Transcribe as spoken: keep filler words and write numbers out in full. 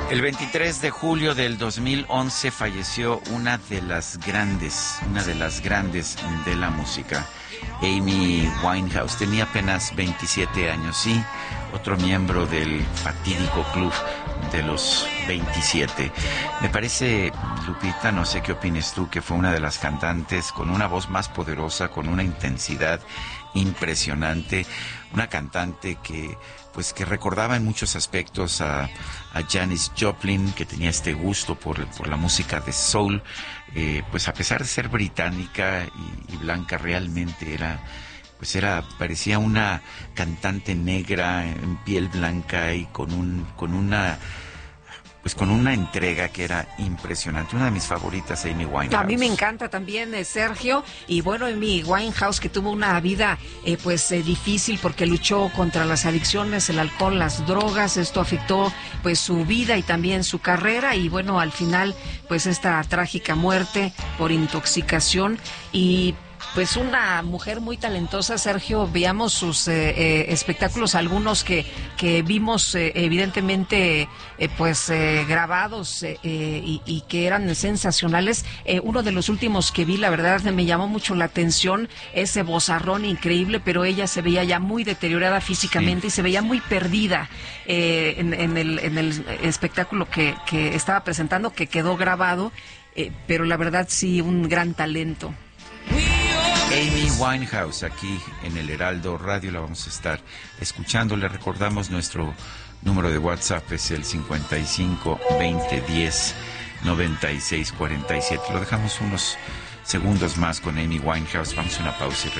El veintitrés de julio del dos mil once falleció una de las grandes, una de las grandes de la música, Amy Winehouse. Tenía apenas veintisiete años, sí, otro miembro del fatídico club de los veintisiete. Me parece, Lupita, no sé qué opines tú, que fue una de las cantantes con una voz más poderosa, con una intensidad impresionante, una cantante que pues que recordaba en muchos aspectos a, a Janis Joplin, que tenía este gusto por, por la música de soul, eh, pues a pesar de ser británica y, y blanca, realmente era, pues era, parecía una cantante negra en piel blanca y con un, con una, pues con una entrega que era impresionante. Una de mis favoritas, Amy Winehouse. A mí me encanta también, eh, Sergio, y bueno, Amy Winehouse, que tuvo una vida eh, pues eh, difícil porque luchó contra las adicciones, el alcohol, las drogas. Esto afectó pues su vida y también su carrera, y bueno, al final pues esta trágica muerte por intoxicación. Y pues una mujer muy talentosa, Sergio. Veamos sus eh, eh, espectáculos, algunos que, que vimos eh, evidentemente eh, pues eh, grabados eh, eh, y, y que eran sensacionales. Eh, uno de los últimos que vi, la verdad me llamó mucho la atención, ese vozarrón increíble, pero ella se veía ya muy deteriorada físicamente, sí, y se veía muy perdida eh, en, en, el, en el espectáculo que, que estaba presentando, que quedó grabado, eh, pero la verdad sí, un gran talento. Amy Winehouse, aquí en el Heraldo Radio, la vamos a estar escuchando. Le recordamos nuestro número de WhatsApp es el cincuenta y cinco veinte diez noventa y seis cuarenta y siete. Lo dejamos unos segundos más con Amy Winehouse. Vamos a una pausa y